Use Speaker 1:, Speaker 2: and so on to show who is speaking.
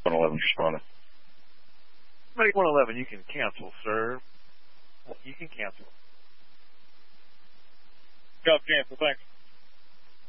Speaker 1: 111 responding.
Speaker 2: Medic 111, you can cancel, sir. You can cancel.
Speaker 1: Cancel, thanks.